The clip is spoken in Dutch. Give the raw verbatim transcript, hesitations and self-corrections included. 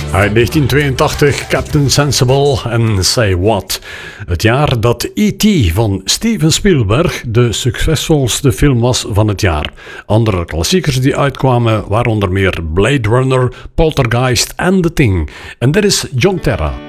Uit negentien tweeëntachtig Captain Sensible en Say What. Het jaar dat E T van Steven Spielberg de succesvolste film was van het jaar. Andere klassiekers die uitkwamen waren onder meer Blade Runner, Poltergeist en The Thing. En dit is John Terra.